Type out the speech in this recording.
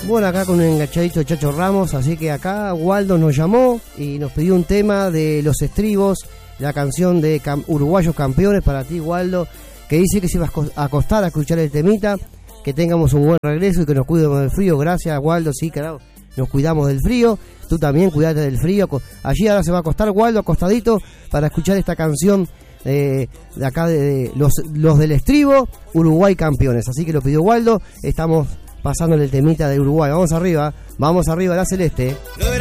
Bueno, acá con un enganchadito de Chacho Ramos, así que acá Waldo nos llamó y nos pidió un tema de Los Estribos, la canción de Uruguayos Campeones para ti, Waldo, que dice que se iba a acostar a escuchar el temita, que tengamos un buen regreso y que nos cuidemos del frío. Gracias, Waldo, sí, claro, nos cuidamos del frío, tú también cuidate del frío. Allí ahora se va a acostar Waldo acostadito para escuchar esta canción de acá de los del Estribo, Uruguay Campeones, así que lo pidió Waldo, estamos pasándole el temita de Uruguay. Vamos arriba, la celeste.